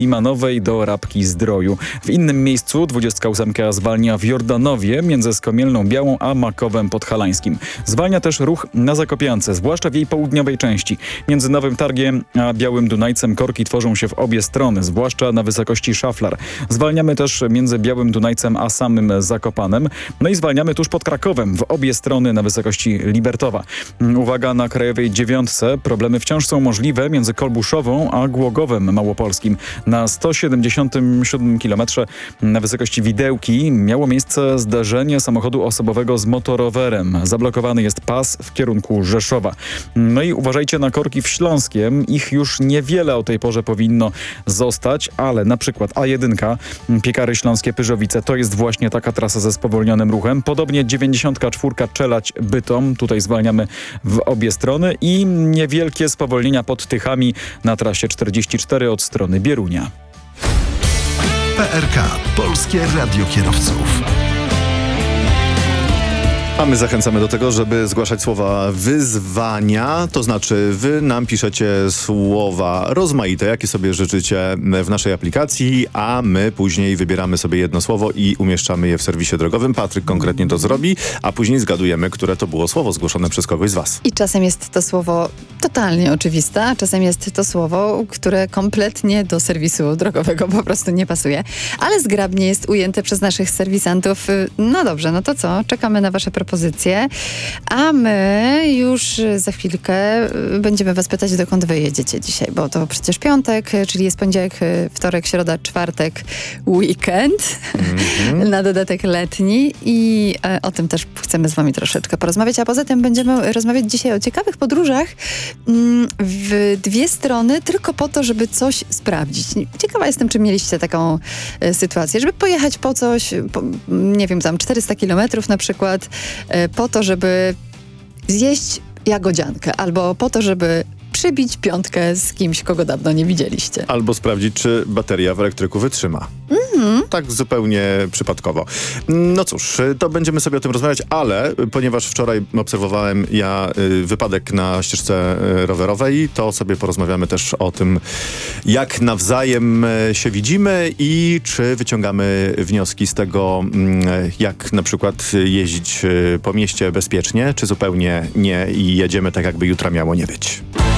Imanowej do Rabki-Zdroju. W innym miejscu 28 zwalnia w Jordanowie między Skomielną Białą a Makowem Podhalańskim. Zwalnia też ruch na Zakopiance, zwłaszcza w jej południowej części. Między Nowym Targiem a Białym Dunajcem korki tworzą się w obie strony, zwłaszcza na wysokości Szaflar. Zwalniamy też między Białym Dunajcem a samym Zakopanem. No i zwalniamy tuż pod Krakowem, w obie strony na wysokości Libertowa. Uwaga, na Krajowej 9. Problemy wciąż są możliwe między Kolbuszową a Głogowem Małopolskim. Na 177 km na wysokości Widełki miało miejsce zdarzenie samochodu osobowego z motorowerem. Zablokowany jest pas w kierunku Rzeszowa. No i uważajcie na korki w Śląskiem. Ich już niewiele o tej porze powinno zostać, ale na przykład A1, Piekary Śląskie, Pyrzowice, to jest właśnie taka trasa ze spowolnionym ruchem. Podobnie 94 Czelać, Bytom, tutaj zwalniamy w obie strony i niewielkie spowolnienia pod Tychami na trasie 44 od strony Bierunia. PRK, Polskie Radio Kierowców. A my zachęcamy do tego, żeby zgłaszać słowa wyzwania, to znaczy wy nam piszecie słowa rozmaite, jakie sobie życzycie w naszej aplikacji, a my później wybieramy sobie jedno słowo i umieszczamy je w serwisie drogowym. Patryk konkretnie to zrobi, a później zgadujemy, które to było słowo zgłoszone przez kogoś z was. I czasem jest to słowo totalnie oczywiste, a czasem jest to słowo, które kompletnie do serwisu drogowego po prostu nie pasuje, ale zgrabnie jest ujęte przez naszych serwisantów. No dobrze, no to co? Czekamy na wasze propozycje, a my już za chwilkę będziemy was pytać, dokąd wy jedziecie dzisiaj, bo to przecież piątek, czyli jest poniedziałek, wtorek, środa, czwartek, weekend, na dodatek letni i o tym też chcemy z wami troszeczkę porozmawiać, a poza tym będziemy rozmawiać dzisiaj o ciekawych podróżach w dwie strony, tylko po to, żeby coś sprawdzić. Ciekawa jestem, czy mieliście taką sytuację, żeby pojechać po coś, nie wiem, tam 400 kilometrów na przykład, po to, żeby zjeść jagodziankę, albo po to, żeby przybić piątkę z kimś, kogo dawno nie widzieliście. Albo sprawdzić, czy bateria w elektryku wytrzyma. Tak zupełnie przypadkowo. No cóż, to będziemy sobie o tym rozmawiać, ale ponieważ wczoraj obserwowałem wypadek na ścieżce rowerowej, to sobie porozmawiamy też o tym, jak nawzajem się widzimy i czy wyciągamy wnioski z tego, jak na przykład jeździć po mieście bezpiecznie, czy zupełnie nie i jedziemy tak, jakby jutra miało nie być.